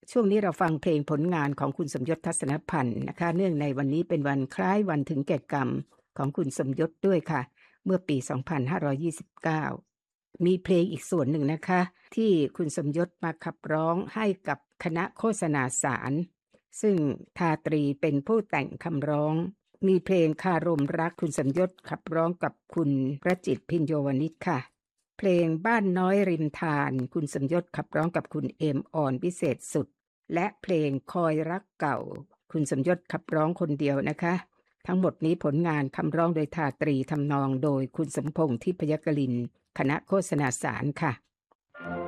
ช่วงนี้เราฟังเพลงผลงานของคุณสมยศทัศนพันธ์นะคะเนื่องในวันนี้เป็นวันคล้ายวันถึงแก่กรรมของคุณสมยศด้วยค่ะเมื่อปี 2529 มีเพลงอีกส่วนหนึ่งนะคะที่คุณสมยศมาขับร้องให้กับคณะโฆษณาสารซึ่งทาตรีเป็นผู้แต่งคำร้องมีเพลงคารมรักคุณสมยศขับร้องกับคุณประจิตรพิญโยวณิชค่ะเพลงบ้านน้อยริมทานคุณสมยศขับร้องกับคุณเอมออนวิเศษสุดและเพลงคอยรักเก่าคุณสมยศขับร้องคนเดียวนะคะทั้งหมดนี้ผลงานคำร้องโดยทาตรีทำนองโดยคุณสมพงษ์ทิพยกลินคณะโฆษณาสารค่ะ